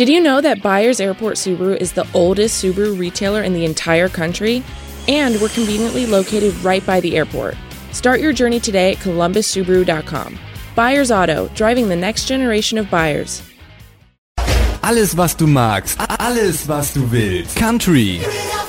Did you know that Byers Airport Subaru is the oldest Subaru retailer in the entire country? And we're conveniently located right by the airport. Start your journey today at columbussubaru.com. Byers Auto, driving the next generation of buyers. Alles, was du magst. Alles, was du willst. Country.